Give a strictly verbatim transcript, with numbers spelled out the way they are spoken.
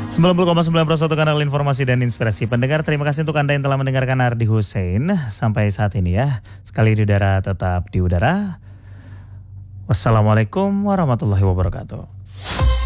sembilan puluh koma sembilan satu kanal informasi dan inspirasi pendengar. Terima kasih untuk Anda yang telah mendengarkan Ardi Hussein sampai saat ini ya. Sekali di udara tetap di udara. Wassalamualaikum warahmatullahi wabarakatuh.